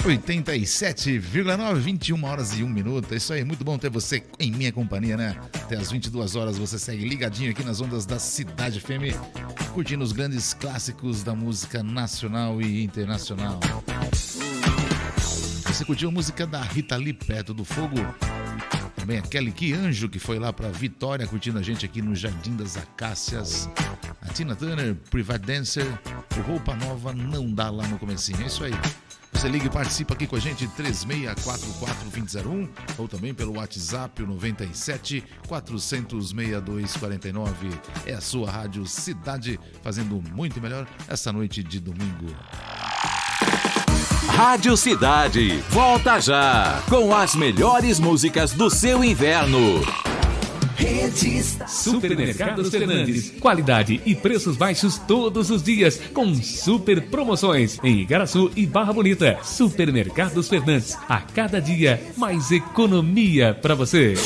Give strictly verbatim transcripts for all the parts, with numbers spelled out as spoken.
oitenta e sete vírgula nove, vinte e uma horas e um minuto. É isso aí, muito bom ter você em minha companhia, né? Até às vinte e duas horas você segue ligadinho aqui nas ondas da Cidade F M, curtindo os grandes clássicos da música nacional e internacional. Você curtiu a música da Rita Lee, Perto do Fogo? Também a Kelly Que Anjo, que foi lá pra Vitória, curtindo a gente aqui no Jardim das Acácias. A Tina Turner, Private Dancer. O Roupa Nova Não Dá, lá no comecinho. É isso aí. Você liga e participa aqui com a gente, três seis quatro quatro, dois zero zero um, ou também pelo WhatsApp, o noventa e sete, quatrocentos, sessenta e dois quarenta e nove. É a sua rádio Cidade, fazendo muito melhor essa noite de domingo. Rádio Cidade, volta já, com as melhores músicas do seu inverno. Supermercados Fernandes, qualidade e preços baixos todos os dias, com super promoções em Igaraçu e Barra Bonita. Supermercados Fernandes, a cada dia mais economia para você.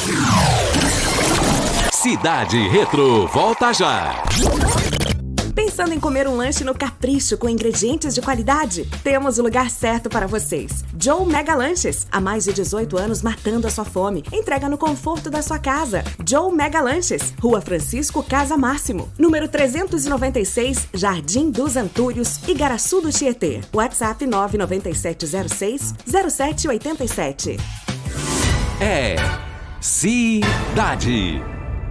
Cidade Retro, volta já. Pensando em comer um lanche no Capricho com ingredientes de qualidade? Temos o lugar certo para vocês. Joe Mega Lanches, há mais de dezoito anos matando a sua fome. Entrega no conforto da sua casa. Joe Mega Lanches, Rua Francisco Casa Máximo, número trezentos e noventa e seis, Jardim dos Antúrios, Igaraçu do Tietê. WhatsApp nove nove sete zero seis, zero sete oito sete. É Cidade.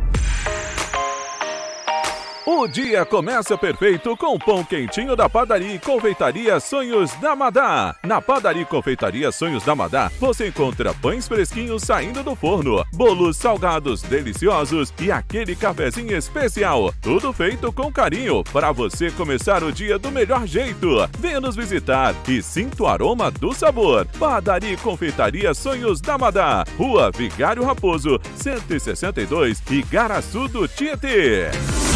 O dia começa perfeito com o pão quentinho da Padaria e Confeitaria Sonhos da Madá. Na Padaria e Confeitaria Sonhos da Madá, você encontra pães fresquinhos saindo do forno, bolos salgados deliciosos e aquele cafezinho especial. Tudo feito com carinho para você começar o dia do melhor jeito. Venha nos visitar e sinta o aroma do sabor. Padaria e Confeitaria Sonhos da Madá, Rua Vigário Raposo, cento e sessenta e dois, Igaraçu do Tietê.